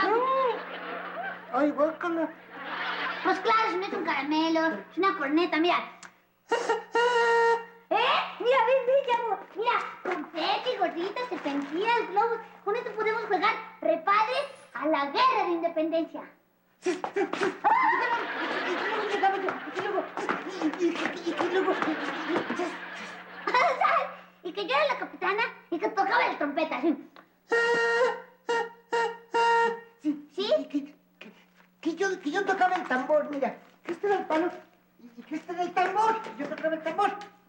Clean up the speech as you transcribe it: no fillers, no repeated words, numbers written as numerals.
Ay, guácala. Pues claro, si no es un caramelo, es una corneta, mira. Mira, ven, Chavo. Mira, confeti, gorditas, serpentinas, globos. Con esto podemos jugar repadres a la guerra de independencia. Y que yo era la capitana y que tocaba la trompeta, así. Sí, que yo tocaba el tambor, mira. Que este era el palo y que este era el tambor. Yo tocaba el tambor.